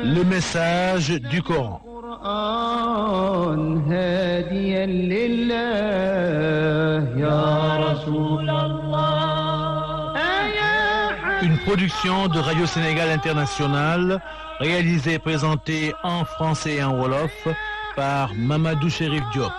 Le message du Coran. Une production de Radio Sénégal International, réalisée et présentée en français et en wolof par Mamadou Chérif Diop.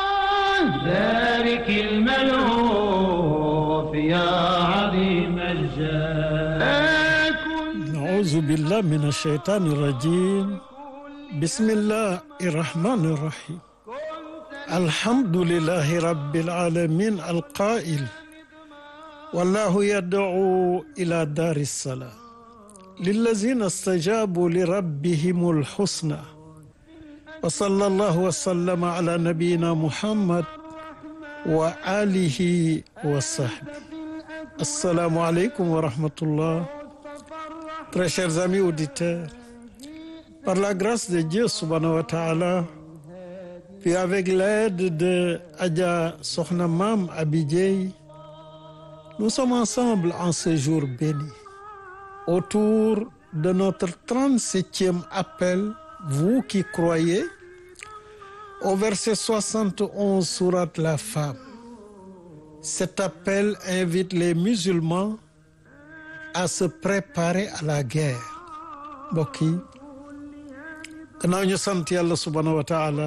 أعوذ بالله من الشيطان الرجيم بسم الله الرحمن الرحيم الحمد لله رب العالمين القائل والله يدعو إلى دار السلام للذين استجابوا لربهم الحسنى وصلى الله وسلم على نبينا محمد وآله وصحبه. Assalamu alaikum wa rahmatullah. Très chers amis auditeurs, par la grâce de Dieu subhanahu wa ta'ala, puis avec l'aide de Adja Sokhna Mam Abidjey, nous sommes ensemble en ce jour béni, autour de notre 37e appel, vous qui croyez, au verset 71 sourate La Femme. Cet appel invite les musulmans à se préparer à la guerre. Mbokk yi gannaaw ñu sant yàlla subhanahu wa taala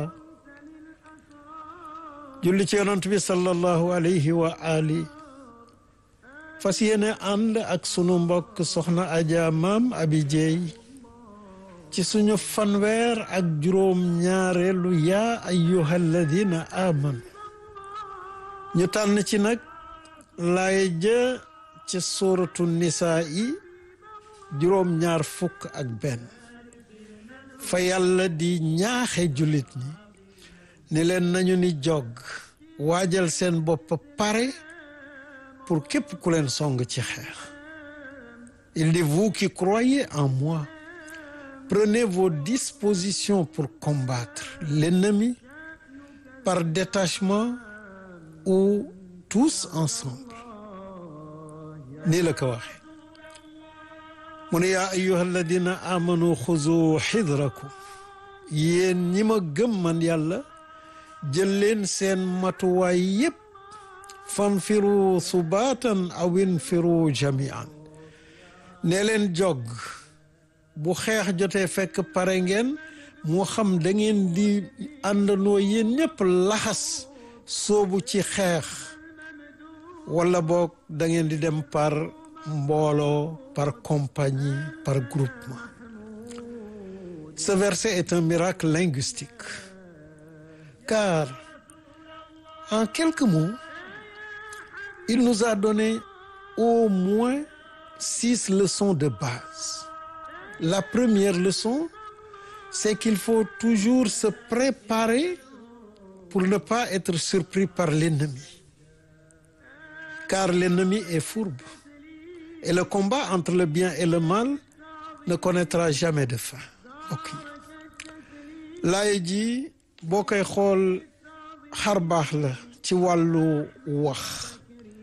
julli ci yonent bi sallallahu alayhi wa ali fas yéene ànd ak sunu mbokk soxna Adja Mam Abidjey ci suñu fanweer ak juróom ñaareelu yaa ayyuhal ladina amanu ñu tànn ci nag laay ja ci suuratu nisaa yi juróom ñaar fukk ak benn fa yàlla di ñaaxe jullit ñi ni leen nañu ni jog waajal seen bopp pare pour képp ku leen song ci xeex. Il dit vous qui croyez en moi prenez vos dispositions pour combattre l'ennemi par détachement ou tous ensemble. nii la ko waxee mu ne yaa ayyuha alladina amanu xuzu xidrakum yéen ñi ma gëm man yàlla jël leen seen matuwaay yépp fanfiru subaatan aw infiru jamian ne leen jog bu xeex jotee fekk pare ngeen moo xam da ngeen di àndandoo yéen ñépp laxas soobu ci xeex wala boog da ngeen di dem par mbooloo, par compagnie, par groupement. Ce verset est un miracle linguistique, car en quelques mots, il nous a donné au moins 6 leçons de base. La première leçon, c'est qu'il faut toujours se préparer pour ne pas être surpris par l'ennemi. Car l'ennemi est fourbe et le combat entre le bien et le mal ne connaîtra jamais de fin. Ok laay ji boo koy xool xar baax la ci wàllu wax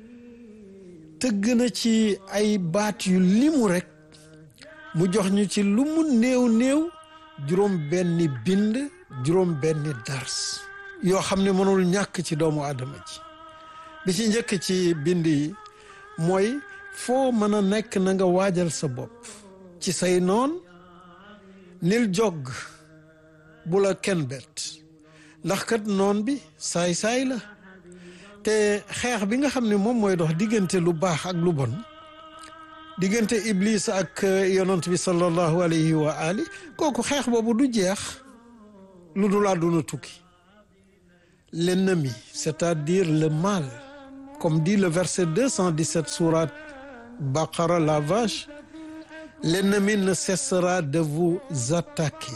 tëgg na ci ay baat yu limu rek mu jox ñu ci lu mu néew néew juróom benni bind juróom benni dars yoo xam ne mënul ñàkk ci doomu aadama ji bi ci njëkk ci bind yi mooy foo mën a nekk na nga waajal sa bopp ci say noon nil jog bu la kenn bett ndax kat noon bi saay-saay la te xeex bi nga xam ne moom mooy dox diggante lu baax ak lu bon diggante Iblis ak yonent bi sallallahu alayhi wa ali kooku xeex boobu du jeex lu dul àdduna tukki. L'ennemi, c'est-à-dire le mal, comme dit le verset 217 sourate Baqara, la vache, l'ennemi ne cessera de vous attaquer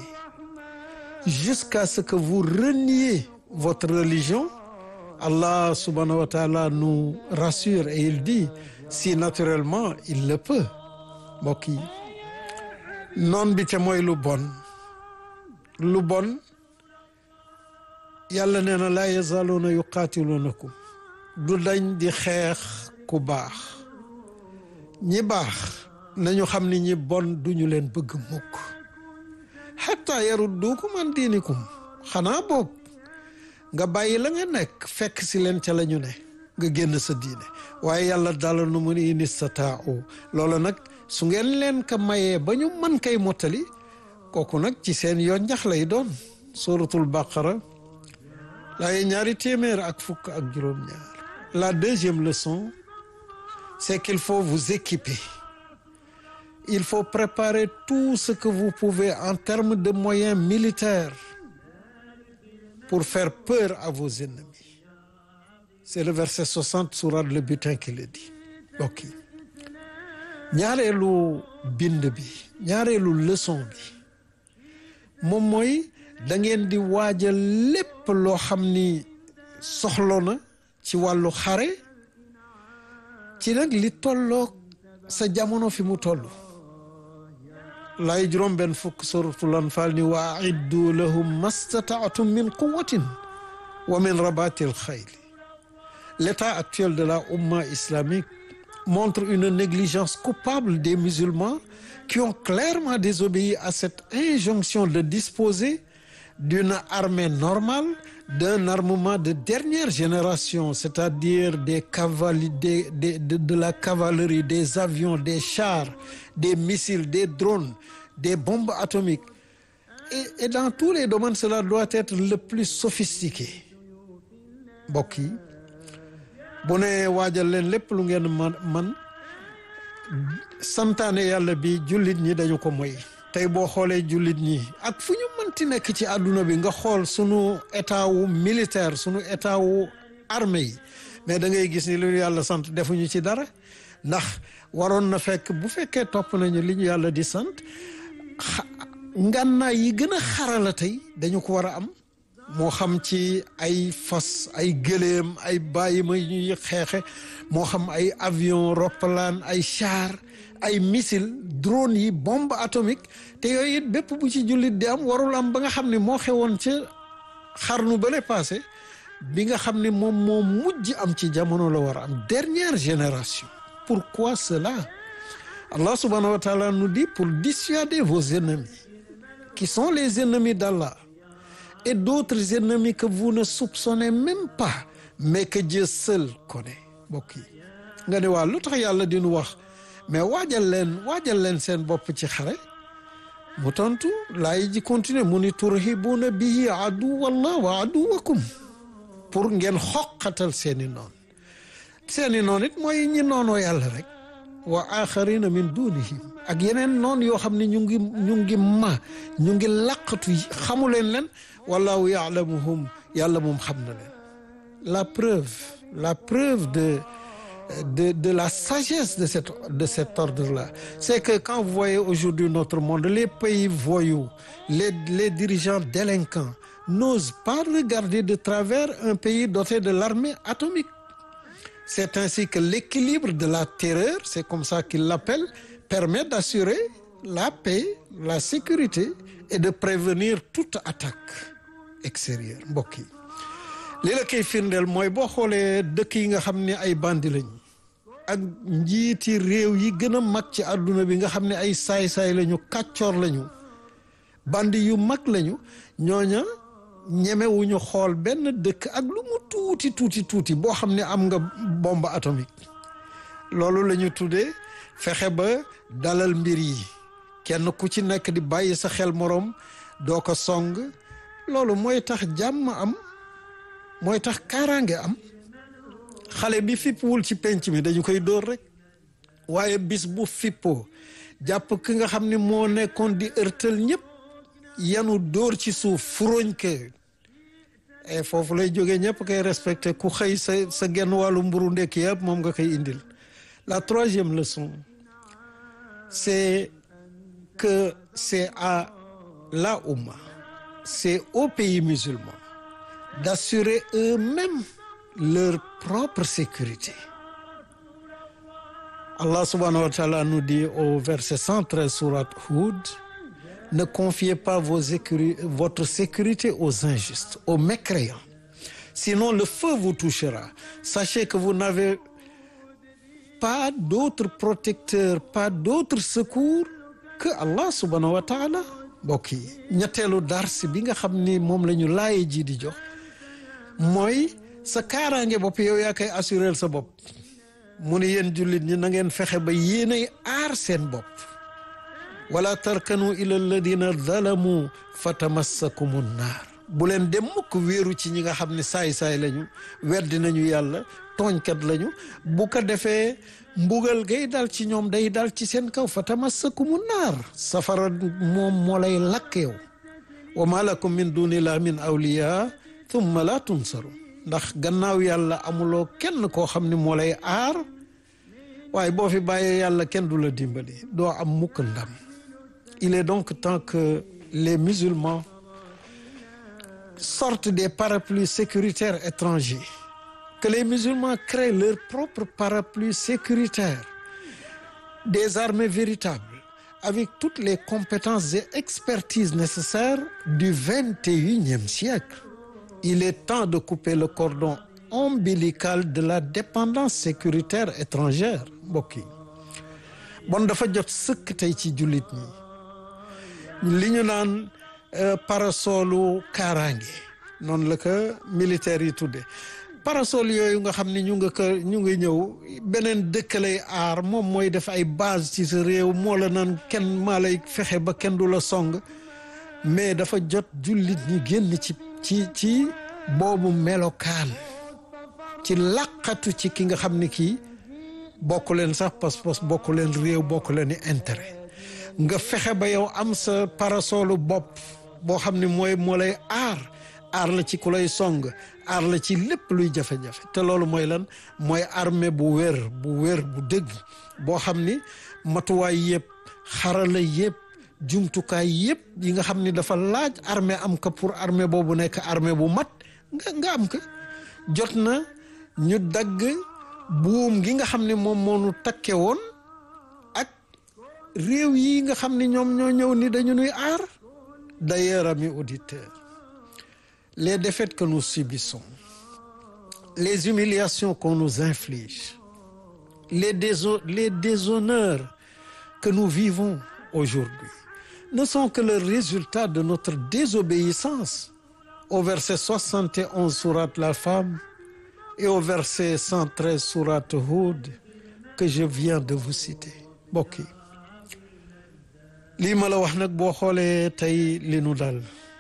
jusqu'à ce que vous reniez votre religion. Allah subhanahu wa ta'ala nous rassure et il dit si naturellement il le peut. Mbokk yi noon bi te mooy lu bon yàlla nee na laa yazaaluuna yuqaatiluunakum du dañ di xeex ku baax ñi baax nañu xam ni ñi bon duñu leen bëgg mukk hatta yaruddukum an diinikum xanaa boog nga bàyyi la nga nekk fekk si leen ca la ñu ne nga génn sa diine waaye yàlla dalal nu mu ni in istataa'u loola nag su ngeen leen ka mayee ba ñu mën kay mottali kooku nag ci seen yoon njax lay doon suratul baqara laaye ñaari téeméer ak fukk ak juróom-ñaar. La deuxième leçon, c'est qu'il faut vous équiper. Il faut préparer tout ce que vous pouvez en termes de moyens militaires pour faire peur à vos ennemis. C'est le verset 60 sourate Le Butin qui le dit. Ok. ñaareelu bind bi ñaareelu leçon bi moom mooy da ngeen di waajal lépp loo xam ni soxlo na ci wàllu xare ci nag li tolloog sa jamono fi mu toll laay juróom benn fukk suratul anfal ni wa aiddu lahum mastataatum min quwatin wa min rabatil xayl. L'état actuel de la Oumma islamique montre une négligence coupable des musulmans qui ont clairement désobéi à cette injonction de disposer d'une armée normale, d'un armement de dernière génération, c'est-à-dire de la cavalerie, des avions, des chars, des missiles, des drones, des bombes atomiques. Et dans tous les domaines, cela doit être le plus sophistiqué. Mbokk yi bu ne waajal leen lépp lu ngeen man santaane yàlla bi jullit ñi dañu ko moy. Tey boo xoolee jullit ñi ak fu ñu mënti nekk ci àdduna bi nga xool sunu état wu militaire sunu état wu armée yi mais da ngay gis ni lu yàlla sant defuñu ci dara ndax waroon na fekk bu fekkee topp nañu li ñu yàlla di sant ngànnaay yi gën a xarala tey dañu ko war a am moo xam ci ay fas ay gëléem ay bàyyima ñuy xeexe moo xam ay avion roppalaan ay char ay missile drone yi bombe atomique te yooyu it bépp bu ci jullit di am warul am ba nga xam ne moo xewoon ca xarnu bale passé bi nga xam ne moom moo mujj am ci jamono la war a am dernière génération. Pourquoi cela? Allah subhanahu wa ta'ala nous dit pour dissuader vos ennemis qui sont les ennemis d'Allah et d'autres ennemis que vous ne soupçonnez même pas mais que Dieu seul connaît. Mbokk yi nga ne waa lu tax yàlla dinu wax mais waajal leen seen bopp ci xare mu tontu laay ji continuer mu ni turhibuuna bihi aduwallah wa aduwakum pour ngeen xoqatal seeni noon it mooy ñi noonoo yàlla rek wa axarina min dunihim ak yeneen noon yoo xam ne ñu ngi laqatu xamu leen wallahu yaalamuhum yàlla moom xam na leen. La preuve de la sagesse de cet ordre-là, c'est que quand vous voyez aujourd'hui notre monde, les pays voyous, les dirigeants délinquants n'osent pas regarder de travers un pays doté de l'armée atomique. C'est ainsi que l'équilibre de la terreur, c'est comme ça qu'ils l'appellent, permet d'assurer la paix, la sécurité et de prévenir toute attaque extérieure. Mbokk yi li la koy firndeel mooy boo xoolee dëkk yi nga xam ne ay bandi lañu ak njiiti réew yi gën a mag ci àdduna bi nga xam ne ay saay-saay lañu kàccoor lañu bandi yu mag lañu ñooña ñemewuñu xool benn dëkk ak lu mu tuuti boo xam ne am nga bombe atomique. Loolu la ñu tuddee fexe ba dalal mbir yi kenn ku ci nekk di bàyyi sa xel moroom doo ko song loolu mooy tax jàmm am mooy tax kaaraange am. Xale bi fippuwul ci penc mi dañu koy dóor rek waaye bis bu fippoo jàpp ki nga xam ne moo nekkoon di ërtal ñëpp yanu dóor ci suuf furoñ ke et foofu lay jógee ñëpp koy respecté ku xëy sa genn wàllu mburu ndekki yëpp moom nga koy indil. La troisième leçon, c'est que c'est à la Oumma, c'est aux pays musulmans d'assurer eux-mêmes leur propre sécurité. Allah subhanahu wa ta'ala nous dit au verset 113 sourate Hud, ne confiez pas votre sécurité aux injustes, aux mécréants, sinon le feu vous touchera. Sachez que vous n'avez pas d'autre protecteur, pas d'autre secours que Allah subhanahu wa ta'ala. mbokk yi ñetteelu dars bi nga xam ni moom la ñu laaye ji di jox mooy sa kaaraange bopp yow yaa koy assurel sa bopp mu ni yéen jullit ñi na ngeen fexe ba yéenay aar seen bopp wala tarkanu ila alladina zalamu fatamassakumu naar bu leen dem mukk wéeru ci ñi nga xam ne saay-saay lañu weddi nañu yàlla tooñkat lañu bu ko defee mbugal gay dal ci ñoom day dal ci seen kaw fatamassakumu naar safara moom moo lay lakk yow wa ma lakum min dunillah min awliya thumma la tunsaru ndax gannaaw yàlla amuloo kenn koo xam ne moo lay aar waaye boo fi bàyyee yàlla kenn du la dimbali doo am mukk ndam. Il est donc temps que les musulmans sortent des parapluies sécuritaires étrangers, que les musulmans créent leur propre parapluie sécuritaire, des armées véritables, avec toutes les compétences et expertises nécessaires du 21e siècle. Il est temps de couper le cordon ombilical de la dépendance sécuritaire étrangère mbokk yi bon dafa jot sëkk tey ci jullit ñi li ñu naan parasolu kaaraange noonu la ko militaire yi tudde parasol yooyu nga xam ne ñu ngi ñëw beneen dëkk lay aar moom mooy def ay base ci sa réew moo la naan kenn maa lay fexe ba kenn du la song mais dafa jot jullit ñi génn ci boobu melokaan ci laqatu ci ki nga xam ne kii bokk leen sax pas-pas bokk leen réew bokk leen i intérêt nga fexe ba yow am sa parasolu bopp boo xam ne moo lay aar la ci ku lay song aar la ci lépp luy jafe-jafe te loolu mooy lan mooy armée bu wér bu dëgg boo xam ni matuwaay yëpp xarala yëpp jumtukaay yëpp yi nga xam ni dafa laaj armée am ko pour armée boobu nekk armée bu mat nga am ko jot na ñu dagg buum gi nga xam ne moom moo nu takke woon ak réew yi nga xam ne ñoom ñoo ñëw ni dañu nuy aar. D'ailleurs, amis auditeurs, les défaites que nous subissons, les humiliations qu'on nous inflige, les déshonneurs que nous vivons aujourd'hui ne sont que le résultat de notre désobéissance au verset 71 sourate La Femme et au verset 113 sourate Hud que je viens de vous citer. Mbokk yi lii ma la wax nag boo xoolee tey li nu dal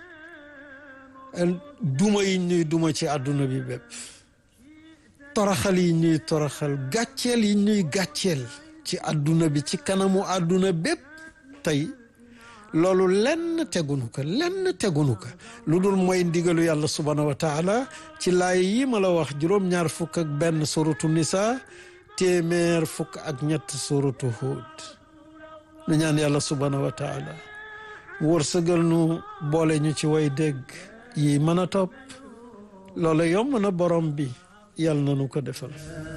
duma yi ñuy duma ci àdduna bi bépp toroxal yi ñuy toroxal gàcceel yi ñuy gàcceel ci àdduna bi ci kanamu àdduna bépp tey loolu lenn tegunu ko lu dul mooy ndigalu yàlla subhanahu wa taala ci laay yi ma la wax juróom-ñaar fukk ak benn suratu Nisa téeméer fukk ak ñett suratu Hud nu ñaan yàlla subhanahu wa taala wërsëgal nu boole ñu ci way dégg yi mën a topp loola yomb na borom bi yàlla na nu ko defal